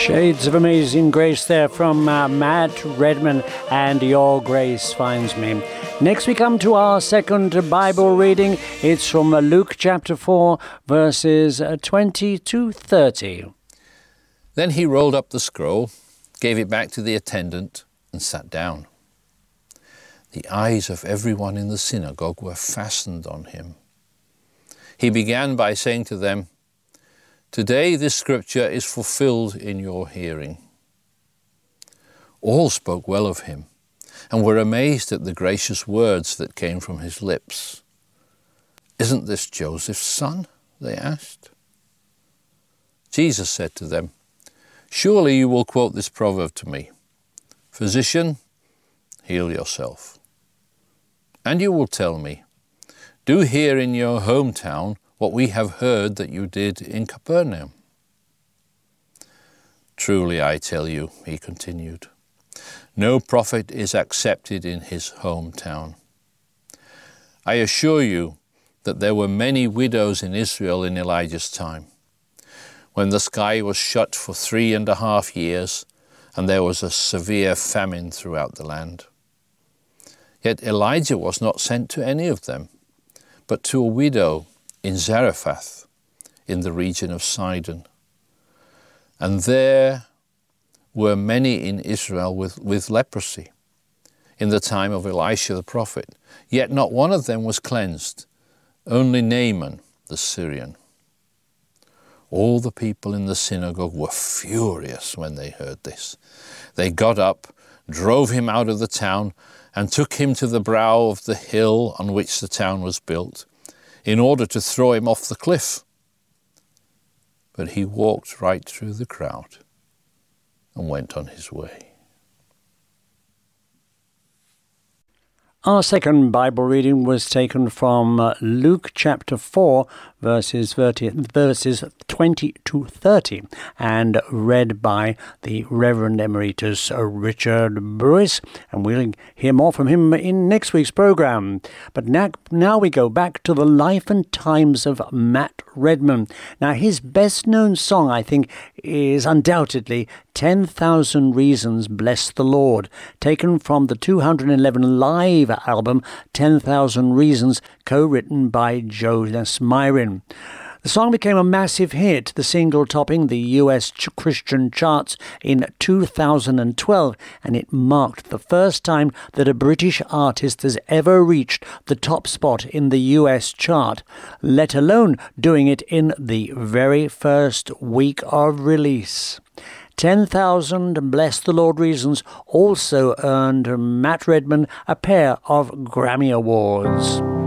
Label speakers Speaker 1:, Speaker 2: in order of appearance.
Speaker 1: Shades of Amazing Grace there from Matt Redman and Your Grace Finds Me. Next we come to our second Bible reading. It's from Luke chapter 4 verses 20 to 30.
Speaker 2: Then he rolled up the scroll, gave it back to the attendant and sat down. The eyes of everyone in the synagogue were fastened on him. He began by saying to them, "Today this scripture is fulfilled in your hearing." All spoke well of him and were amazed at the gracious words that came from his lips. "Isn't this Joseph's son?" they asked. Jesus said to them, "Surely you will quote this proverb to me, 'Physician, heal yourself.' And you will tell me, 'Do here in your hometown what we have heard that you did in Capernaum.' Truly I tell you," he continued, "no prophet is accepted in his hometown. I assure you that there were many widows in Israel in Elijah's time, when the sky was shut for 3.5 years, and there was a severe famine throughout the land. Yet Elijah was not sent to any of them, but to a widow in Zarephath, in the region of Sidon. And there were many in Israel with leprosy in the time of Elisha the prophet, yet not one of them was cleansed, only Naaman the Syrian." All the people in the synagogue were furious when they heard this. They got up, drove him out of the town, and took him to the brow of the hill on which the town was built, in order to throw him off the cliff. But he walked right through the crowd and went on his way.
Speaker 1: Our second Bible reading was taken from Luke chapter 4, verses 20 to 30, and read by the Reverend Emeritus Richard Brewis, and we'll hear more from him in next week's program. But now we go back to the life and times of Matt Redman. Now, his best-known song, I think, is undoubtedly 10,000 Reasons Bless the Lord, taken from the 211 live album 10,000 Reasons, co-written by Jonas Myrin. The song became a massive hit, the single topping the US Christian charts in 2012, and it marked the first time that a British artist has ever reached the top spot in the US chart, let alone doing it in the very first week of release. 10,000 Bless the Lord Reasons also earned Matt Redman a pair of Grammy Awards.